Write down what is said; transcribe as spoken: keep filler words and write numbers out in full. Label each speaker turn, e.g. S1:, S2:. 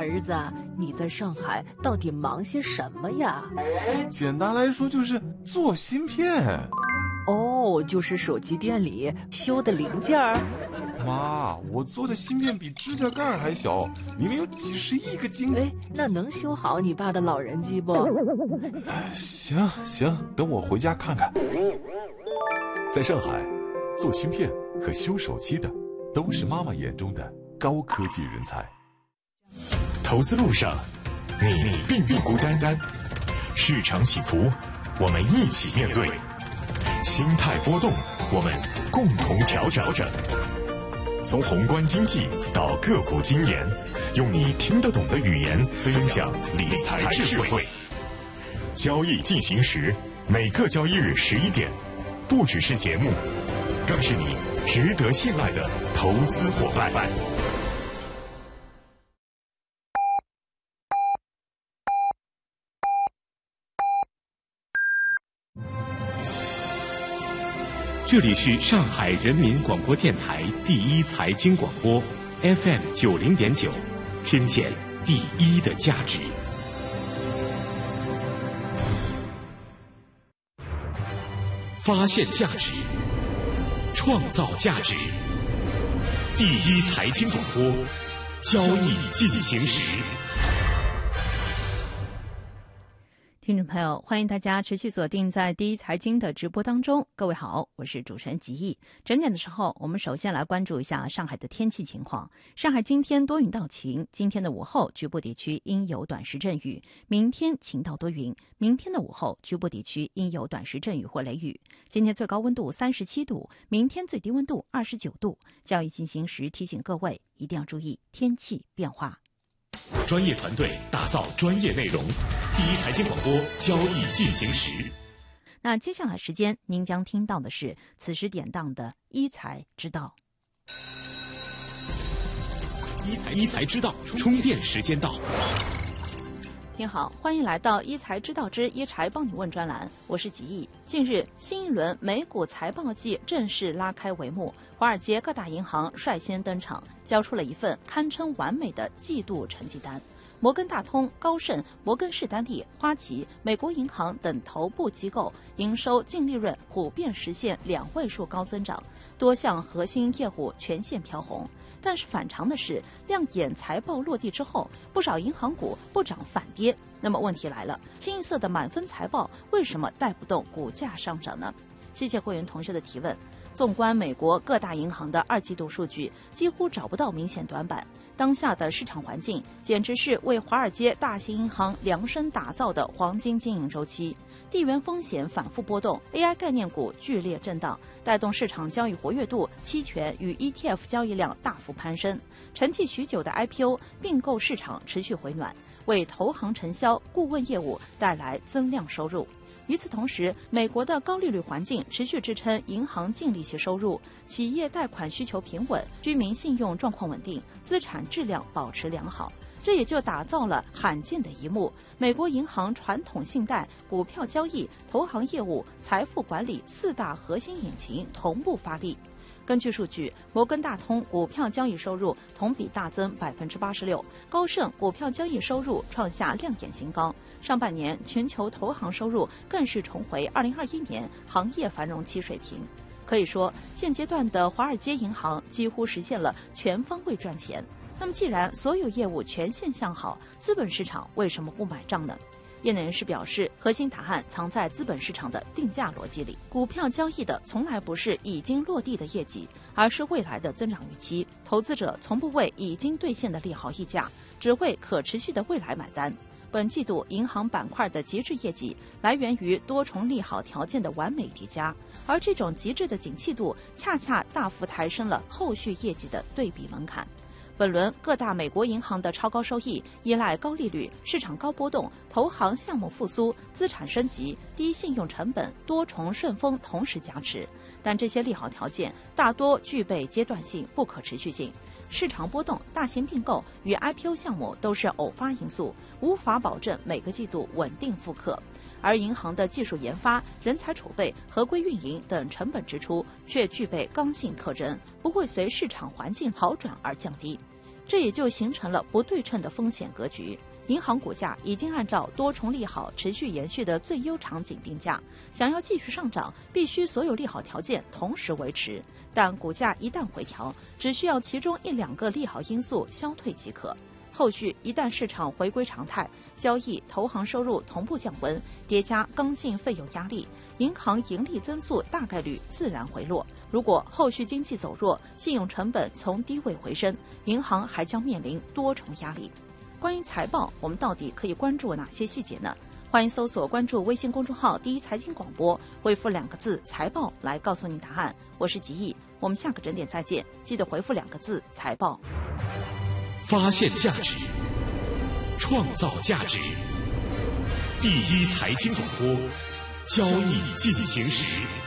S1: 儿子，你在上海到底忙些什么呀？
S2: 简单来说就是做芯片。
S1: 哦，就是手机店里修的零件儿。
S2: 妈，我做的芯片比指甲盖还小，里面有几十亿个晶。
S1: 哎，那能修好你爸的老人机不？
S2: 行行，等我回家看看。
S3: 在上海，做芯片和修手机的都是妈妈眼中的高科技人才。
S4: 投资路上，你并不孤单单，市场起伏，我们一起面对；心态波动，我们共同调整。从宏观经济到个股经研，用你听得懂的语言分享理财智慧。交易进行时，每个交易日十一点，不只是节目，更是你值得信赖的投资伙伴。
S5: 这里是上海人民广播电台第一财经广播 F M 九零点九，听见第一的价值。发现价值，创造价值。第一财经广播，交易进行时。
S6: 听众朋友，欢迎大家持续锁定在第一财经的直播当中。各位好，我是主持人吉毅。整点的时候，我们首先来关注一下上海的天气情况。上海今天多云到晴，今天的午后局部地区应有短时阵雨，明天晴到多云，明天的午后局部地区应有短时阵雨或雷雨。今天最高温度三十七度，明天最低温度二十九度。交易进行时提醒各位一定要注意天气变化。
S5: 专业团队打造专业内容，第一财经广播交易进行时。
S6: 那接下来时间您将听到的是此时典当的一财之道。
S5: 一财一财之道，充电时间到。
S6: 您好，欢迎来到一财之道之一财帮你问专栏，我是吉毅。近日，新一轮美股财报季正式拉开帷幕，华尔街各大银行率先登场，交出了一份堪称完美的季度成绩单。摩根大通、高盛、摩根士丹利、花旗、美国银行等头部机构营收、净利润普遍实现两位数高增长，多项核心业务全线飘红。但是反常的是，亮眼财报落地之后，不少银行股不涨反跌。那么问题来了，清一色的满分财报为什么带不动股价上涨呢？谢谢会员同学的提问。纵观美国各大银行的二季度数据，几乎找不到明显短板。当下的市场环境简直是为华尔街大型银行量身打造的黄金经营周期。地缘风险反复波动 ，A I 概念股剧烈震荡，带动市场交易活跃度、期权与 E T F 交易量大幅攀升。沉寂许久的 I P O 并购市场持续回暖，为投行承销、顾问业务带来增量收入。与此同时，美国的高利率环境持续支撑银行净利息收入，企业贷款需求平稳，居民信用状况稳定，资产质量保持良好。这也就打造了罕见的一幕：美国银行传统信贷、股票交易、投行业务、财富管理四大核心引擎同步发力。根据数据，摩根大通股票交易收入同比大增百分之八十六，高盛股票交易收入创下亮眼新高。上半年全球投行收入更是重回二零二一年行业繁荣期水平。可以说，现阶段的华尔街银行几乎实现了全方位赚钱。那么，既然所有业务全线向好，资本市场为什么不买账呢？业内人士表示，核心答案藏在资本市场的定价逻辑里。股票交易的从来不是已经落地的业绩，而是未来的增长预期。投资者从不为已经兑现的利好溢价，只为可持续的未来买单。本季度银行板块的极致业绩来源于多重利好条件的完美叠加，而这种极致的景气度恰恰大幅抬升了后续业绩的对比门槛。本轮各大美国银行的超高收益依赖高利率、市场高波动、投行项目复苏、资产升级、低信用成本多重顺风同时加持，但这些利好条件大多具备阶段性、不可持续性。市场波动、大型并购与 I P O 项目都是偶发因素，无法保证每个季度稳定复刻。而银行的技术研发、人才储备、合规运营等成本支出却具备刚性特征，不会随市场环境好转而降低。 这也就形成了不对称的风险格局。银行股价已经按照多重利好持续延续的最优场景定价，想要继续上涨，必须所有利好条件同时维持。但股价一旦回调，只需要其中一两个利好因素消退即可。后续一旦市场回归常态，交易、投行收入同步降温，叠加刚性费用压力，银行盈利增速大概率自然回落。如果后续经济走弱，信用成本从低位回升，银行还将面临多重压力。关于财报，我们到底可以关注哪些细节呢？欢迎搜索关注微信公众号第一财经广播，回复两个字财报来告诉你答案。我是吉毅，我们下个整点再见，记得回复两个字财报。
S5: 发现价值，创造价值，第一财经广播，交易进行时。